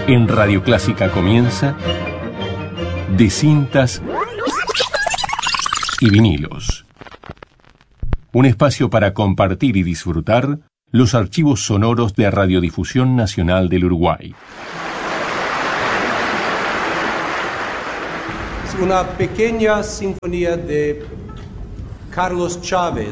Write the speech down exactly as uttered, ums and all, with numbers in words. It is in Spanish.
En Radio Clásica comienza De Cintas y Vinilos. Un espacio para compartir y disfrutar los archivos sonoros de Radiodifusión Nacional del Uruguay. Una pequeña sinfonía de Carlos Chávez,